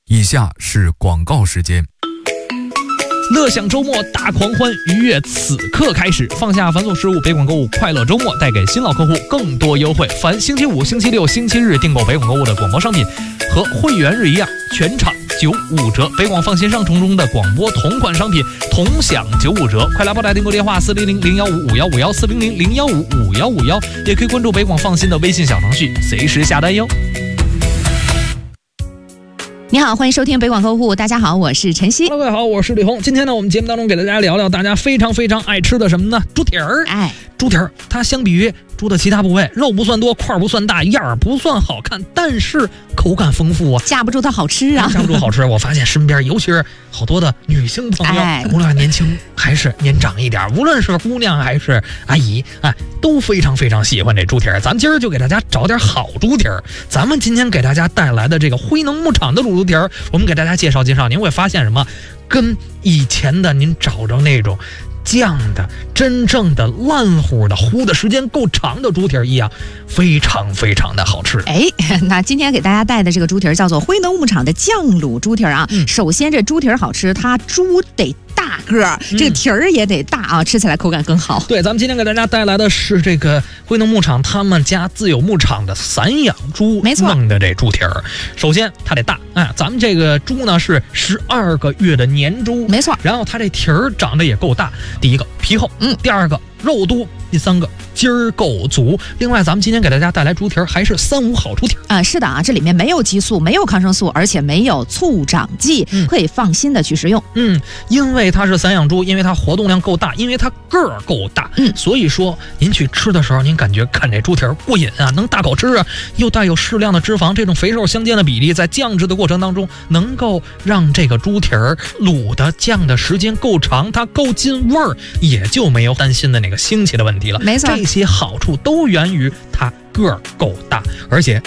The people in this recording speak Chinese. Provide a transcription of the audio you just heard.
以下是广告时间。 乐享周末大狂欢，愉悦此刻开始。放下繁琐事务，北广购物快乐周末带给新老客户更多优惠。凡星期五、星期六、星期日订购北广购物的广播商品，和会员日一样，全场95折。北广放心上冲中的广播同款商品同享95折。快来拨打订购电话400-015-5151，400-015-5151，也可以关注北广放心的微信小程序，随时下单哟。 你好，欢迎收听北广购物。大家好，我是晨曦。 各位好，我是李红。今天呢，我们节目当中给大家聊聊大家非常爱吃的什么呢？猪蹄儿。猪蹄儿它相比于猪的其他部位，肉不算多，块不算大，样儿不算好看，但是口感丰富啊， 架不住它好吃啊， 架不住好吃。我发现身边尤其是好多的女性朋友，无论年轻还是年长一点，无论是姑娘还是阿姨，都非常喜欢这猪蹄儿。咱今儿就给大家找点好猪蹄儿。咱们今天给大家带来的这个辉能牧场的卤猪蹄儿，我们给大家介绍，您会发现什么？跟以前的您找着那种酱的真正的烂乎的烀的时间够长的猪蹄儿一样，非常的好吃。 那今天给大家带的这个猪蹄儿叫做辉能牧场的酱卤猪蹄儿啊。首先这猪蹄儿好吃，它猪得大个儿，这个蹄儿也得大啊，吃起来口感更好。 对，咱们今天给大家带来的是这个辉能牧场他们家自有牧场的散养猪弄的这猪蹄儿。首先它得大，咱们这个猪呢是12个月的年猪， 没错。 然后它这蹄儿长得也够大，第一个皮厚，第二个肉多，第三个筋儿够足。另外咱们今天给大家带来猪蹄儿还是3无好猪蹄儿。 是的啊，这里面没有激素，没有抗生素，而且没有促长剂，可以放心的去食用。 因为它是散养猪，因为它活动量够大，因为它个儿够大，所以说您去吃的时候，您感觉看这猪蹄儿过瘾啊，能大口吃啊，又带有适量的脂肪，这种肥瘦相间的比例，在酱制的过程当中，能够让这个猪蹄儿卤的酱的时间够长，它够进味儿，也就没有担心的那个腥气的问题了。 没错， 这些好处都源于它个儿够大，而且